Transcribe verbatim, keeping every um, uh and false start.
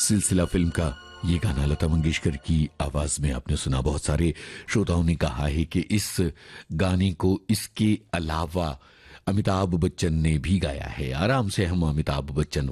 सिलसिला फिल्म का ये गाना लता मंगेशकर की आवाज में आपने सुना। बहुत सारे श्रोताओं ने कहा है कि इस गाने को इसके अलावा अमिताभ बच्चन ने भी गाया है। आराम से हम अमिताभ बच्चन